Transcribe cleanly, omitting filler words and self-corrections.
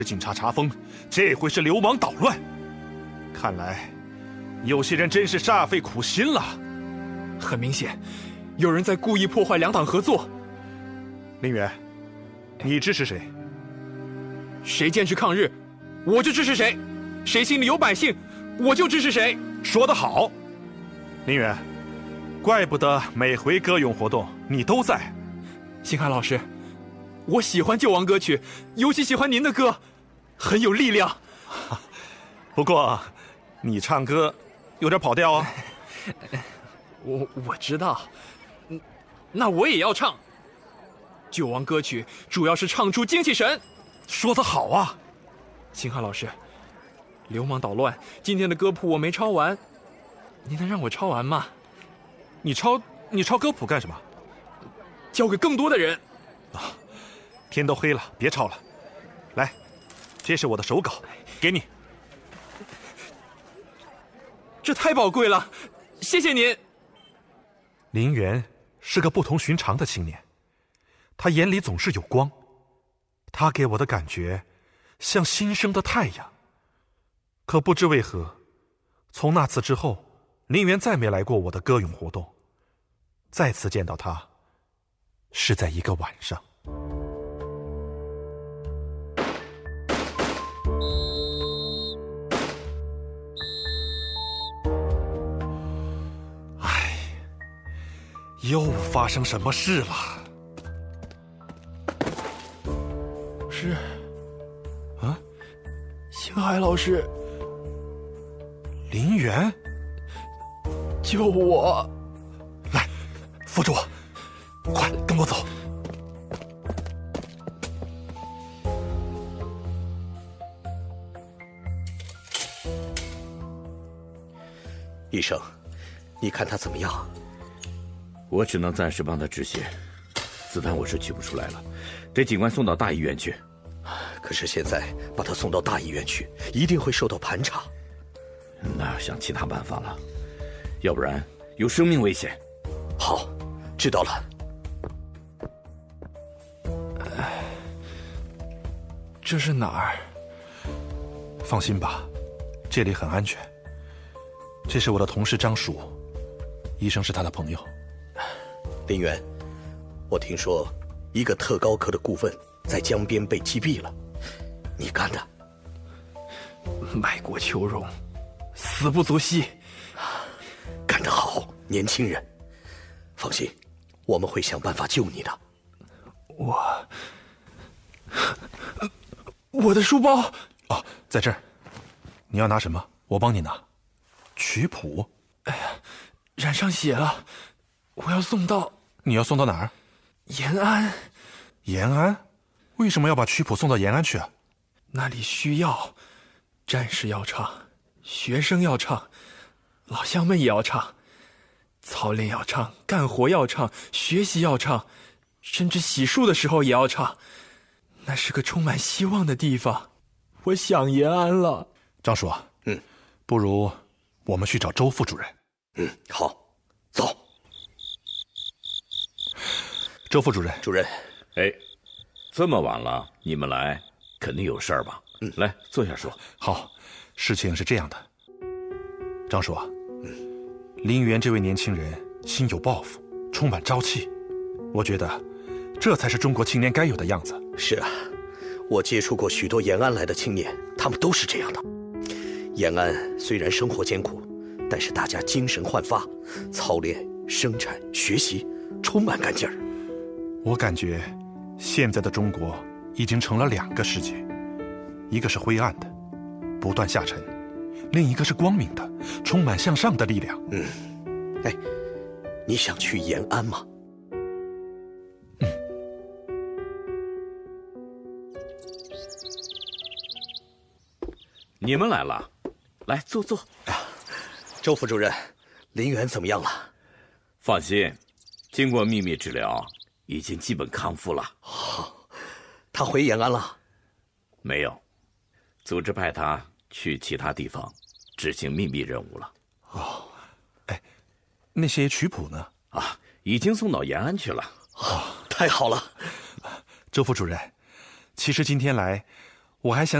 警察查封，这回是流氓捣乱。看来，有些人真是煞费苦心了。 很明显，有人在故意破坏两党合作。 林远，你支持谁？ 谁坚持抗日，我就支持谁；谁心里有百姓，我就支持谁。 说得好，林远，怪不得每回歌咏活动你都在。 星海老师，我喜欢救亡歌曲，尤其喜欢您的歌，很有力量。 不过，你唱歌有点跑调啊。 我知道，那我也要唱。救亡歌曲主要是唱出精气神。 说得好啊， 星海老师，流氓捣乱，今天的歌谱我没抄完，你能让我抄完吗？ 你抄歌谱干什么？ 交给更多的人。 啊，天都黑了，别抄了。来，这是我的手稿，给你。 这太宝贵了，谢谢您。 林元是个不同寻常的青年，他眼里总是有光，他给我的感觉像新生的太阳。可不知为何，从那次之后，林元再没来过我的歌咏活动。再次见到他，是在一个晚上。唉，又发生什么事了？ 是，啊，星海老师， 林元， 救我！ 来，扶着我，快跟我走。 医生，你看他怎么样？ 我只能暂时帮他止血，子弹我是取不出来了，得尽快送到大医院去。 可是现在把他送到大医院去，一定会受到盘查。 那要想其他办法了，要不然有生命危险。 好，知道了。 这是哪儿？ 放心吧，这里很安全。这是我的同事张曙，医生是他的朋友。 林元，我听说一个特高科的顾问在江边被击毙了，你干的？ 卖国求荣，死不足惜。 干得好，年轻人。放心，我们会想办法救你的。 我的书包哦，在这儿。你要拿什么？我帮你拿。曲谱？ 哎呀，染上血了，我要送到。 你要送到哪儿？ 延安。 延安？为什么要把曲谱送到延安去啊？ 那里需要，战士要唱，学生要唱，老乡们也要唱，操练要唱，干活要唱，学习要唱，甚至洗漱的时候也要唱。那是个充满希望的地方，我想延安了。 张叔，不如我们去找周副主任。 好，走。 周副主任， 主任， 哎，这么晚了，你们来肯定有事儿吧？来坐下说。 好，事情是这样的，张叔，林元这位年轻人心有抱负，充满朝气，我觉得这才是中国青年该有的样子。 是啊，我接触过许多延安来的青年，他们都是这样的。延安虽然生活艰苦，但是大家精神焕发，操练、生产、学习充满干劲儿。 我感觉现在的中国已经成了两个世界，一个是灰暗的，不断下沉，另一个是光明的，充满向上的力量。 哎，你想去延安吗？ 你们来了，来坐坐。 周副主任，林元怎么样了？ 放心，经过秘密治疗，已经基本康复了。 他回延安了？ 没有，组织派他去其他地方执行秘密任务了。 哎，那些曲谱呢？ 已经送到延安去了。 太好了。 周副主任，其实今天来， 我还想